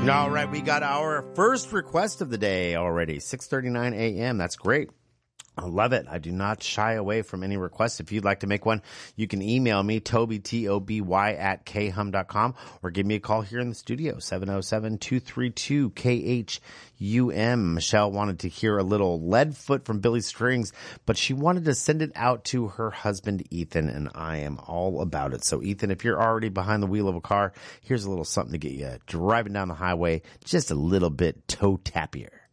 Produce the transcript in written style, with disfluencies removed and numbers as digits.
All right, we got our first request of the day already, 6:39 a.m. That's great. I love it. I do not shy away from any requests. If you'd like to make one, you can email me, Toby, Toby, at khum.com, or give me a call here in the studio, 707-232-KHUM. Michelle wanted to hear a little Leadfoot from Billy Strings, but she wanted to send it out to her husband, Ethan, and I am all about it. So, Ethan, if you're already behind the wheel of a car, here's a little something to get you driving down the highway just a little bit toe-tappier.